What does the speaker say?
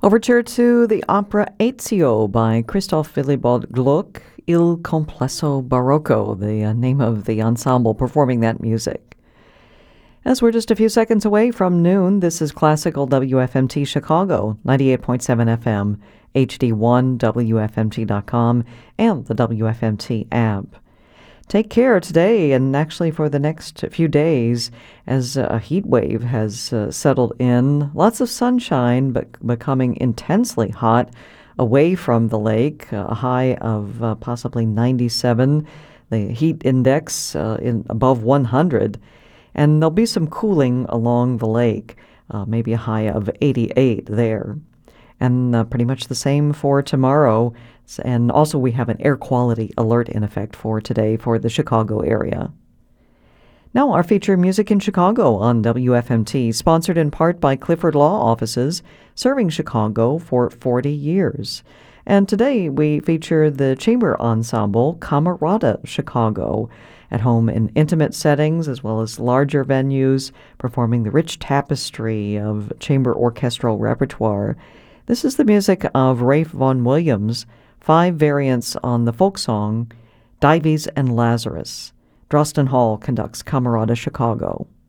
Overture to the opera Ezio by Christoph Willibald Gluck, Il Complesso Barocco, the name of the ensemble performing that music. As we're just a few seconds away from noon, this is Classical WFMT Chicago, 98.7 FM, HD1, WFMT.com, and the WFMT app. Take care today and actually for the next few days as a heat wave has settled in. Lots of sunshine, but becoming intensely hot away from the lake. A high of possibly 97. The heat index above 100. And there'll be some cooling along the lake, maybe a high of 88 there. And pretty much the same for tomorrow. And also we have an air quality alert in effect for today for the Chicago area. Now our feature Music in Chicago on WFMT, sponsored in part by Clifford Law Offices, serving Chicago for 40 years. And today we feature the chamber ensemble Camerata Chicago, at home in intimate settings as well as larger venues, performing the rich tapestry of chamber orchestral repertoire. This is the music of Ralph Vaughan Williams, 5 variants on the folk song, Dives and Lazarus. Drosten Hall conducts Camerata Chicago.